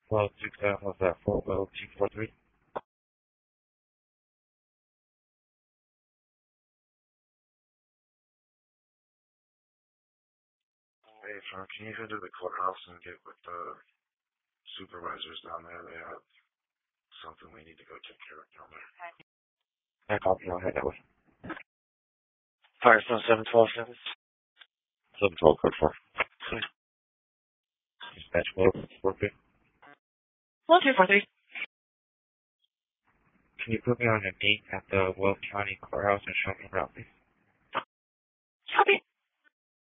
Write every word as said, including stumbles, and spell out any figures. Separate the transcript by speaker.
Speaker 1: Well, six, uh, what's that, four, well, two, four, three? Hey, Sean, can you head to the courthouse and get with the supervisors down there? They have something we need to go take care of down there. I copy, I'll head that way. Firestone seven twelve seven. seven twelve, code four. Dispatch, well, four, good.
Speaker 2: one two four three.
Speaker 1: Can you put me on a date at the Weld County Courthouse in Shelton, please?